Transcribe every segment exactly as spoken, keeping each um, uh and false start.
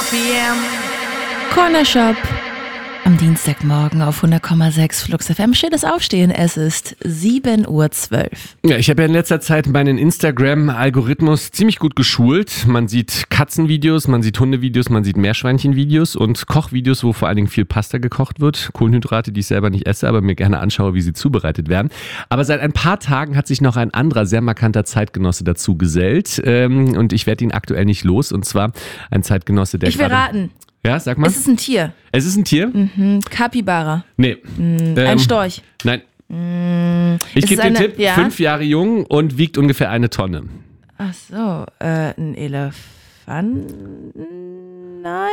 P M. Corner Shop. Am Dienstagmorgen auf hundert Komma sechs Flux F M. Schönes Aufstehen. Es ist sieben Uhr zwölf. Ja, ich habe ja in letzter Zeit meinen Instagram-Algorithmus ziemlich gut geschult. Man sieht Katzenvideos, man sieht Hundevideos, man sieht Meerschweinchenvideos und Kochvideos, wo vor allen Dingen viel Pasta gekocht wird. Kohlenhydrate, die ich selber nicht esse, aber mir gerne anschaue, wie sie zubereitet werden. Aber seit ein paar Tagen hat sich noch ein anderer, sehr markanter Zeitgenosse dazu gesellt. Ähm, und ich werde ihn aktuell nicht los. Und zwar ein Zeitgenosse, der Ich will raten. Ja, sag mal. Es ist ein Tier. Es ist ein Tier? Mhm. Capybara. Nee. Mhm. Ähm, ein Storch. Nein. Mhm. Ich gebe den eine, Tipp, ja? fünf Jahre jung und wiegt ungefähr eine Tonne. Ach so, äh, ein Elefant? Nein.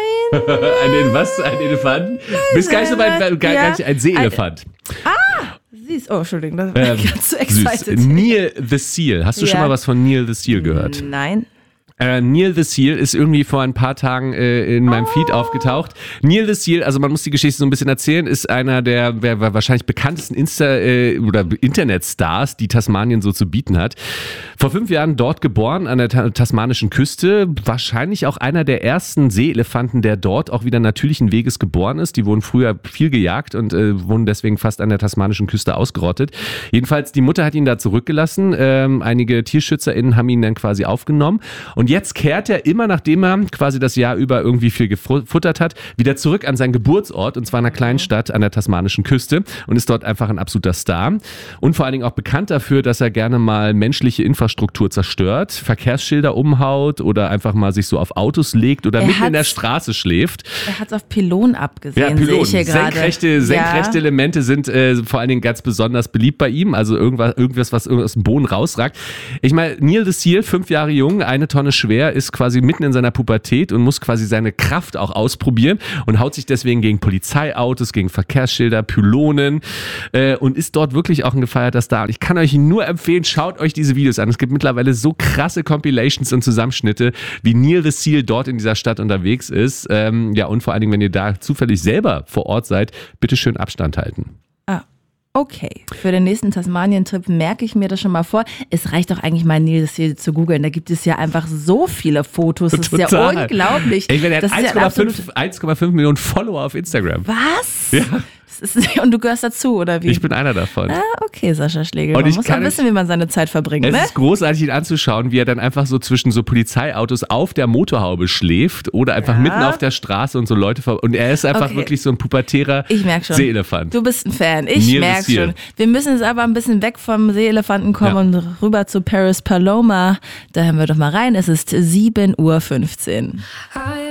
ein was? Ein Elefant? Nein, Bist gar nicht so weit, gar, gar ja. nicht ein Seeelefant. Ah! Siehst, oh, Entschuldigung, das war Ähm, ganz so excited. Süß. Neil the Seal. Hast du Ja. schon mal was von Neil the Seal gehört? Nein. Äh, Neil the Seal ist irgendwie vor ein paar Tagen äh, in meinem Feed Oh. aufgetaucht. Neil the Seal, also man muss die Geschichte so ein bisschen erzählen, ist einer der, der wahrscheinlich bekanntesten Insta- äh, oder Internetstars, die Tasmanien so zu bieten hat. Vor fünf Jahren dort geboren, an der ta- tasmanischen Küste. Wahrscheinlich auch einer der ersten Seeelefanten, der dort auch wieder natürlichen Weges geboren ist. Die wurden früher viel gejagt und äh, wurden deswegen fast an der tasmanischen Küste ausgerottet. Jedenfalls, die Mutter hat ihn da zurückgelassen. Ähm, einige TierschützerInnen haben ihn dann quasi aufgenommen. Und jetzt kehrt er immer, nachdem er quasi das Jahr über irgendwie viel gefuttert hat, wieder zurück an seinen Geburtsort, und zwar in einer kleinen Stadt an der tasmanischen Küste, und ist dort einfach ein absoluter Star. Und vor allen Dingen auch bekannt dafür, dass er gerne mal menschliche Infrastruktur zerstört, Verkehrsschilder umhaut oder einfach mal sich so auf Autos legt oder Er mitten in der hat's- Straße schläft. Er hat es auf Pylon abgesehen, Ja, sehe Pylonen. ich hier gerade. Senkrechte, senkrechte Ja. Elemente sind äh, vor allen Dingen ganz besonders beliebt bei ihm. Also irgendwas, irgendwas, was aus dem Boden rausragt. Ich meine, Neil the Seal, fünf Jahre jung, eine Tonne schwer, ist quasi mitten in seiner Pubertät und muss quasi seine Kraft auch ausprobieren und haut sich deswegen gegen Polizeiautos, gegen Verkehrsschilder, Pylonen äh, und ist dort wirklich auch ein gefeierter Star. Und ich kann euch nur empfehlen, schaut euch diese Videos an. Es gibt mittlerweile so krasse Compilations und Zusammenschnitte, wie Neil the Seal dort in dieser Stadt unterwegs ist. Ähm, ja, und vor allen Dingen, wenn ihr da zufällig selber vor Ort seid, bitte schön Abstand halten. Ah, okay. Für den nächsten Tasmanien-Trip merke ich mir das schon mal vor. Es reicht doch eigentlich mal, Neil the Seal zu googeln. Da gibt es ja einfach so viele Fotos. Das ist ja Total. unglaublich. Ey, der hat Das ist ja ein absolut- eins Komma fünf Millionen Follower auf Instagram. Was? Ja. Das ist, und du gehörst dazu, oder wie? Ich bin einer davon. Ah, okay, Sascha Schlegel. Und Man ich muss kann mal wissen, wie man seine Zeit verbringt, Es ne? ist großartig, ihn anzuschauen, wie er dann einfach so zwischen so Polizeiautos auf der Motorhaube schläft oder einfach Ja. mitten auf der Straße und so Leute ver- und er ist einfach Okay. wirklich so ein pubertärer Ich merke schon. Seeelefant. Du bist ein Fan. Ich Neil the merke Seal. schon. Wir müssen jetzt aber ein bisschen weg vom Seeelefanten kommen Ja. und rüber zu Paris Paloma. Da hören wir doch mal rein. Es ist sieben Uhr fünfzehn.